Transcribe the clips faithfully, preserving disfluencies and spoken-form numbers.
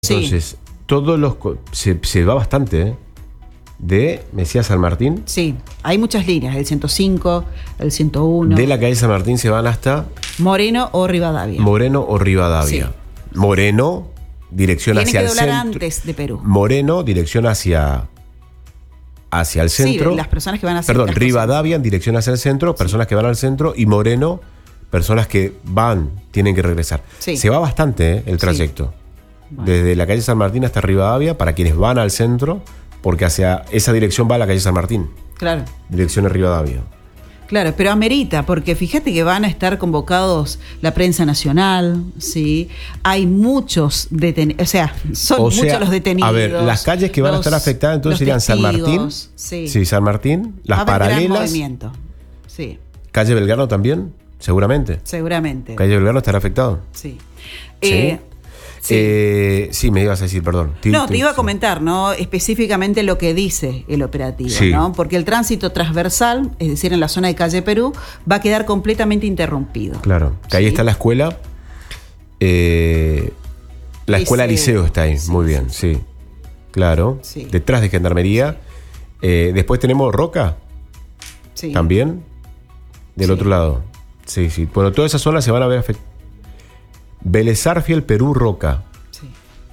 Entonces, sí. todos los se, se va bastante, ¿eh? De, ¿me decía San Martín? Sí, hay muchas líneas, el ciento cinco, el ciento uno. De la calle San Martín se van hasta Moreno o Rivadavia. Moreno o Rivadavia. Sí. Moreno, dirección Tiene hacia que el doblar centro. antes de Perú. Moreno, dirección hacia hacia el centro. Sí, las personas que van hacia Perdón, Rivadavia en dirección hacia el centro, personas sí. que van al centro, y Moreno, personas que van, tienen que regresar. Sí. Se va bastante, ¿eh? El trayecto. Sí. Bueno. Desde la calle San Martín hasta Rivadavia, para quienes van al centro, porque hacia esa dirección va a la calle San Martín. Claro. Dirección a Rivadavia. Claro, pero amerita, porque fíjate que van a estar convocados la prensa nacional, ¿sí? Hay muchos detenidos, o sea, son o muchos sea, los detenidos. A ver, las calles que van los, a estar afectadas entonces serían San Martín. Sí. sí, San Martín, las paralelas. Gran movimiento. Sí. Calle Belgrano también, seguramente. Seguramente. Calle Belgrano estará afectado. Sí. ¿Sí? Eh, Sí. Eh, sí, me ibas a decir, perdón. No, te iba a comentar, ¿no? Específicamente lo que dice el operativo, sí. ¿no? Porque el tránsito transversal, es decir, en la zona de calle Perú, va a quedar completamente interrumpido. Claro, que ahí ¿sí? está la escuela. Eh, la Liceo. escuela Liceo está ahí, sí, muy bien, sí. sí. Claro, sí. detrás de Gendarmería. Eh, después tenemos Roca, sí. también, del sí. otro lado. Sí, sí. Bueno, toda esa zona se van a ver afectadas. Vélez Sarsfield, Perú, Roca. Sí.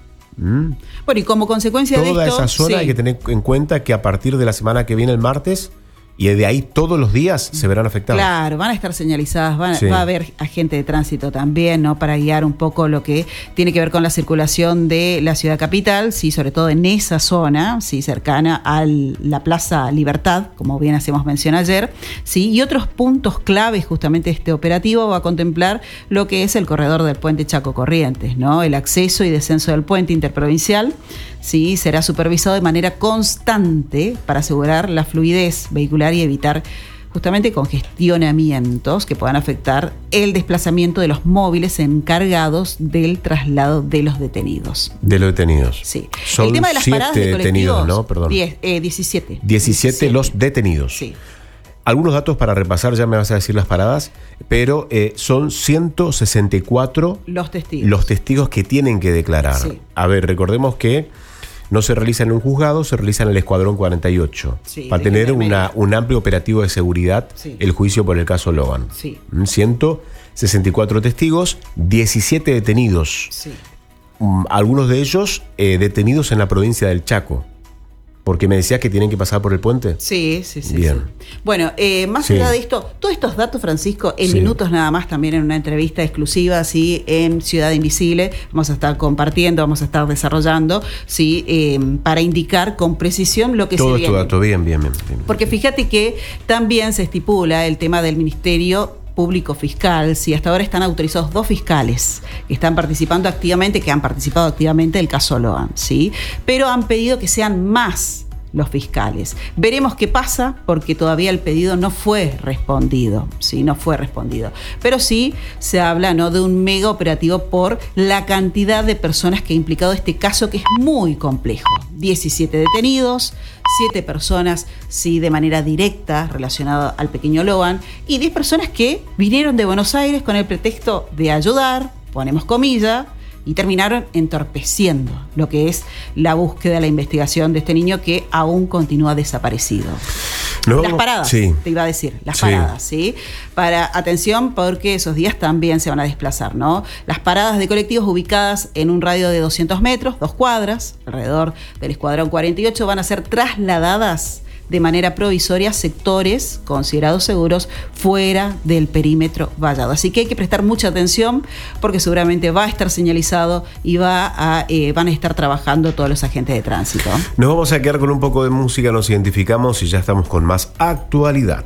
¿Mm? Bueno, y como consecuencia Toda de esto... Toda esa zona sí. hay que tener en cuenta que a partir de la semana que viene, el martes, y de ahí todos los días se verán afectados. Claro, van a estar señalizadas, van, sí. va a haber agente de tránsito también, ¿no? Para guiar un poco lo que tiene que ver con la circulación de la ciudad capital, sí, sobre todo en esa zona, sí, cercana a la Plaza Libertad, como bien hacemos mención ayer, sí, y otros puntos claves justamente este operativo va a contemplar lo que es el corredor del puente Chaco Corrientes, ¿no? El acceso y descenso del puente interprovincial, sí, será supervisado de manera constante para asegurar la fluidez vehicular y evitar justamente congestionamientos que puedan afectar el desplazamiento de los móviles encargados del traslado de los detenidos. De los detenidos. Sí. Son el tema de las paradas de detenidos, ¿no? Perdón. diez, eh, diecisiete. diecisiete los detenidos. Sí. Algunos datos para repasar, ya me vas a decir las paradas, pero eh, son ciento sesenta y cuatro los testigos. Los testigos que tienen que declarar. Sí. A ver, recordemos que no se realiza en un juzgado, se realiza en el Escuadrón cuarenta y ocho. Sí, para tener una, un amplio operativo de seguridad, sí. el juicio por el caso Logan. Sí. ciento sesenta y cuatro testigos, diecisiete detenidos. Sí. Um, algunos de ellos eh, detenidos en la provincia del Chaco. Porque me decías que tienen que pasar por el puente. Sí, sí, sí. Bien. Sí. Bueno, eh, más sí. allá de esto, todos estos datos, Francisco, en sí. minutos nada más, también en una entrevista exclusiva, sí, en Ciudad Invisible, vamos a estar compartiendo, vamos a estar desarrollando, sí, eh, para indicar con precisión lo que todo se viene. Todo esto, bien, bien, bien, bien. Porque fíjate que también se estipula el tema del Ministerio Público Fiscal, si hasta ahora están autorizados dos fiscales que están participando activamente, que han participado activamente del caso Logan, ¿sí? Pero han pedido que sean más los fiscales. Veremos qué pasa, porque todavía el pedido no fue respondido, ¿sí? No fue respondido. Pero sí se habla, ¿no?, de un mega operativo por la cantidad de personas que ha implicado este caso, que es muy complejo. diecisiete detenidos, siete personas, sí, de manera directa relacionada al pequeño Logan, y diez personas que vinieron de Buenos Aires con el pretexto de ayudar, ponemos comillas, y terminaron entorpeciendo lo que es la búsqueda, la investigación de este niño que aún continúa desaparecido. No, las paradas, sí. te iba a decir, las sí. paradas, ¿sí? Para, atención, porque esos días también se van a desplazar, ¿no? Las paradas de colectivos ubicadas en un radio de doscientos metros, dos cuadras, alrededor del Escuadrón cuarenta y ocho, van a ser trasladadas de manera provisoria a sectores considerados seguros fuera del perímetro vallado. Así que hay que prestar mucha atención, porque seguramente va a estar señalizado y va a, eh, van a estar trabajando todos los agentes de tránsito. Nos vamos a quedar con un poco de música, nos identificamos y ya estamos con más actualidad.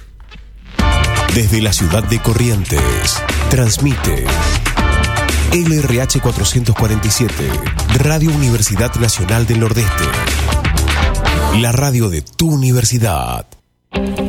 Desde la ciudad de Corrientes, transmite L R H cuatrocientos cuarenta y siete, Radio Universidad Nacional del Nordeste. La radio de tu universidad.